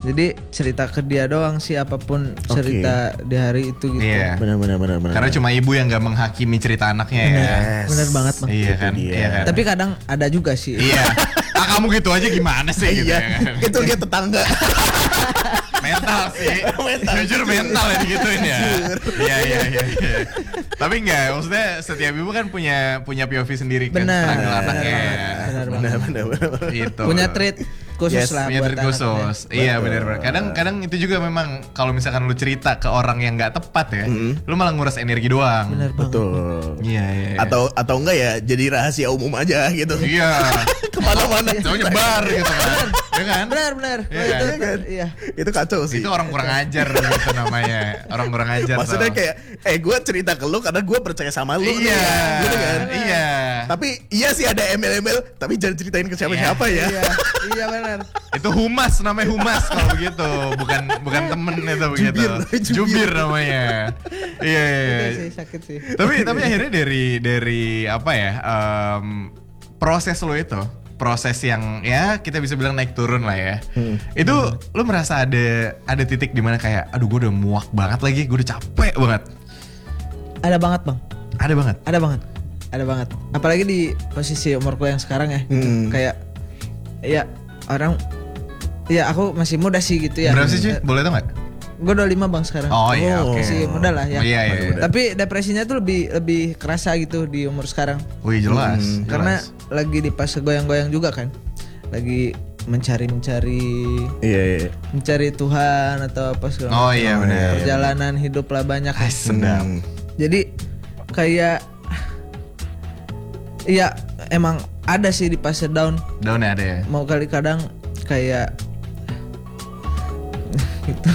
Jadi cerita ke dia doang sih apapun cerita di hari itu gitu. Iya. Benar. Karena cuma ibu yang gak menghakimi cerita anaknya ya. Bener banget Bang. Iya kan. Tapi kadang ada juga sih. Iya. Kamu gitu aja gimana sih gitu ya kan? Itu dia tetangga. Mental sih. Jujur mental ya digituin ya. Iya. Tapi enggak, maksudnya setiap ibu kan punya POV sendiri kan struggle anaknya. Benar. Gitu. Punya treat khusus lah punya buat treat khusus. Iya benar. Kadang itu juga memang kalau misalkan lu cerita ke orang yang nggak tepat ya, lu malah nguras energi doang. Benar banget. Betul. Iya. Atau enggak ya jadi rahasia umum aja gitu. Iya. Kemana-mana. Coba nyebar gitu kan. Iya kan? Benar. Iya kan? Iya. Itu kacau sih. Itu orang kurang ajar gitu namanya. Orang kurang ajar. Maksudnya kayak gue cerita ke lu karena gue percaya sama lu. Iya. Gitu kan. Iya. Tapi iya sih ada embel-embel, tapi jangan ceritain ke siapa-siapa ya. Iya benar. Itu humas, namanya humas kalau begitu. Bukan temen itu begitu. Jubir namanya. Iya. Itu sih sakit sih. Tapi akhirnya dari apa ya? Proses lo itu, proses yang ya kita bisa bilang naik turun lah ya. Itu lo merasa ada titik di mana kayak aduh gue udah muak banget lagi, gue udah capek banget. Ada banget Bang. Ada banget. Apalagi di posisi umurku yang sekarang ya. Gitu. Kayak ya orang ya aku masih muda sih gitu ya. Berapa sih cuy? Boleh tau gak? Gue 25 Bang sekarang. Oh iya oke. Masih muda lah ya. Iya. Tapi depresinya tuh lebih kerasa gitu di umur sekarang. Wih jelas. Karena lagi di fase goyang-goyang juga kan. Lagi mencari Iya. mencari Tuhan atau apa segala Oh iya benar. perjalanan hidup lah banyak kan. Sedap. Jadi kayak ya emang ada sih di fase down. Down ada ya. Mau kali kadang kayak gitu.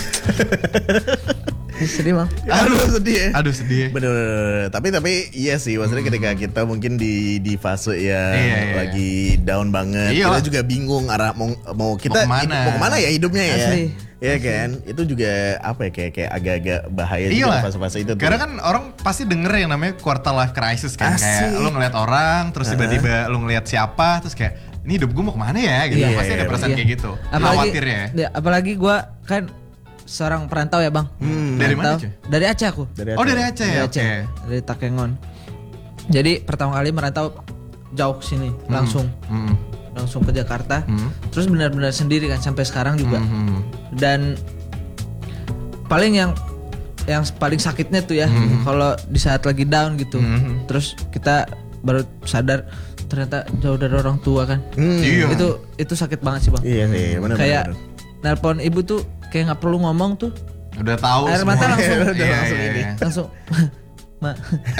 Sedih Bang. Aduh sedih. Sedih. Bener. Tapi iya sih, maksudnya ketika kita mungkin di fase yang Iya. lagi down banget, Iya. kita juga bingung arah mau kita Mau kemana? mau kemana ya hidupnya ya. Asli. Iya kan? Itu juga apa ya kayak agak-agak bahaya Iya juga lah. fase-fase itu tuh. Karena kan orang pasti denger yang namanya quarter life crisis kan. Asik. Kayak lu ngeliat orang, terus tiba-tiba lu ngeliat siapa, terus kayak ini hidup gue mau kemana ya gitu. Iya, Pasti ada perasaan iya. kayak gitu. Khawatir ya. Apalagi gue kan seorang perantau ya Bang. Dari mana, Merantau. cuy? Dari Aceh aku. Oh dari Aceh ya? Dari Aceh. Oke. Dari Takengon. Jadi pertama kali merantau jauh ke sini langsung ke Jakarta. Terus benar-benar sendiri kan sampai sekarang juga. Dan paling yang paling sakitnya tuh ya kalau di saat lagi down gitu. Terus kita baru sadar ternyata jauh dari orang tua kan. Iya. Itu sakit banget sih Bang. Iya sih, benar. Kayak nelpon ibu tuh kayak nggak perlu ngomong tuh Udah tahu air semua. mata langsung Iya. langsung ma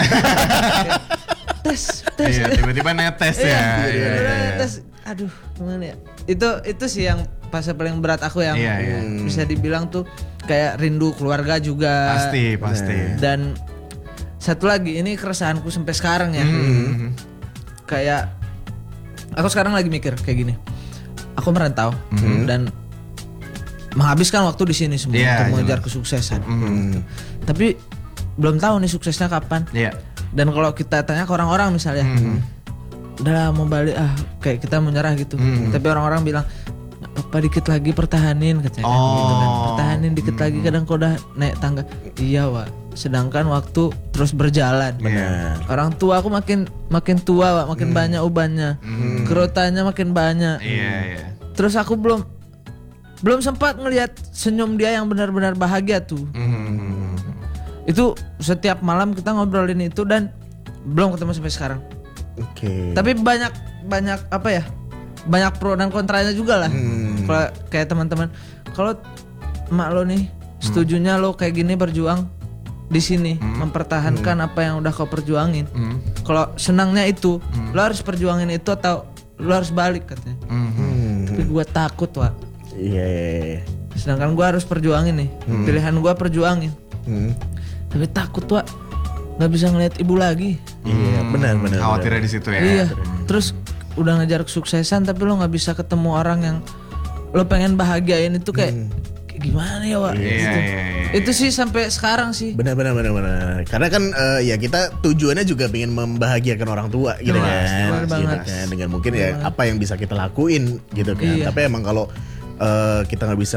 tes Iya, tiba-tiba netes ya. Iya. tes aduh gimana ya itu sih yang fase paling berat aku yang Iya. bisa dibilang tuh kayak rindu keluarga juga Pasti. dan satu lagi ini keresahanku sampai sekarang ya kayak aku sekarang lagi mikir kayak gini aku merantau dan menghabiskan waktu di sini semua Iya, untuk mengejar kesuksesan tapi belum tahu nih suksesnya kapan. Iya. Dan kalau kita tanya ke orang-orang misalnya, udah mau balik kayak kita menyerah gitu. Tapi orang-orang bilang apa dikit lagi pertahanin katanya gitu kan. Pertahanin dikit lagi kadang kau udah naik tangga. Iya, Wak. Sedangkan waktu terus berjalan. Benar. Orang tua aku makin tua, Wak, makin banyak ubannya. Kerotannya makin banyak. Iya. Terus aku belum sempat ngelihat senyum dia yang benar-benar bahagia tuh. Itu setiap malam kita ngobrolin itu dan belum ketemu sampai sekarang. Oke. Tapi banyak apa ya? Banyak pro dan kontranya juga lah. Kalau kayak teman-teman, kalau emak lo nih setujunya lo kayak gini berjuang di sini, mempertahankan apa yang udah kau perjuangin. Kalau senangnya itu, lo harus perjuangin itu atau lo harus balik katanya. Tapi gue takut, Wak. Iya. Sedangkan gue harus perjuangin nih. Pilihan gue perjuangin. Tapi takut, Wak, nggak bisa ngeliat ibu lagi. Iya, benar. Khawatirnya di situ ya. Iya. Terus udah ngejar kesuksesan tapi lo nggak bisa ketemu orang yang lo pengen bahagiain itu kayak gimana ya, Wak? Iya, Gitu. iya. Itu sih sampai sekarang sih. Benar. Karena kan ya kita tujuannya juga pengen membahagiakan orang tua gitu Benar, kan. benar Gitu banget. kan. Dengan mungkin ya apa yang bisa kita lakuin gitu kan. Iya. Tapi emang kalau kita nggak bisa